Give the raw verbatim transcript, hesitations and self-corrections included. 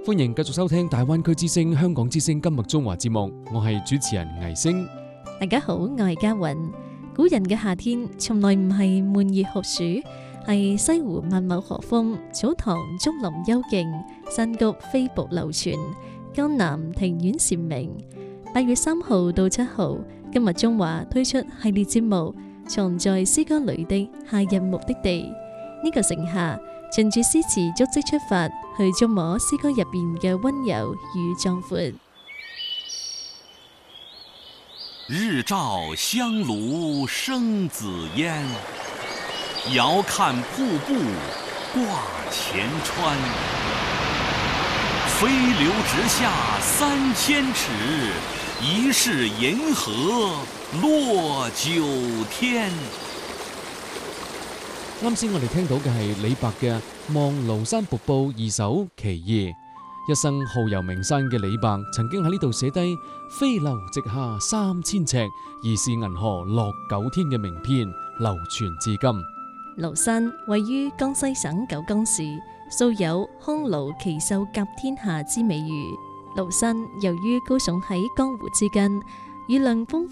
歡迎繼續收聽大灣區之聲、香港之聲今日中華節目，我係主持人倪星。 大家好，我係嘉韻。古人嘅夏天從來唔係悶熱酷暑，係西湖萬畝河風，草堂竹林幽靜，山谷飛瀑流泉，江南庭院禪鳴。八月三號到七號，今日中華推出系列節目《藏在詩歌裏的夏日目的地》。呢、這個盛夏，循住詩詞足跡出發，去觸摸詩歌入邊嘅溫柔與壯闊。 日照香爐生紫煙，遙看瀑布掛前川。飛流直下三千尺，疑是銀河落九天。 啱先我哋聽到嘅係李白嘅《望廬山瀑布二首其二》。一生好遊名山嘅李白，曾經喺呢度寫低飛流直下三千尺，疑是銀河落九天嘅名篇，流傳至今。 廬山位於江西省九江市，素有康廬奇秀甲天下之美譽。廬山由於高聳喺江湖之間，雨量豐